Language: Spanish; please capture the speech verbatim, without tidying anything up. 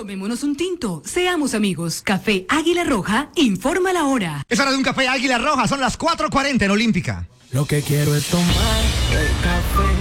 Tomémonos un tinto, seamos amigos. Café Águila Roja, informa la hora. Es hora de un café Águila Roja, son las cuatro cuarenta en Olímpica. Lo que quiero es tomar el café